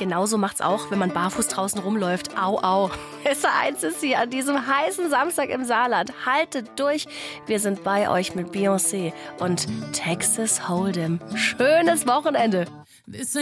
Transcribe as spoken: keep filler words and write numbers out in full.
Genauso macht's auch, wenn man barfuß draußen rumläuft. Au, au. S R eins ist hier an diesem heißen Samstag im Saarland. Haltet durch. Wir sind bei euch mit Beyoncé und Texas Hold'em. Schönes Wochenende.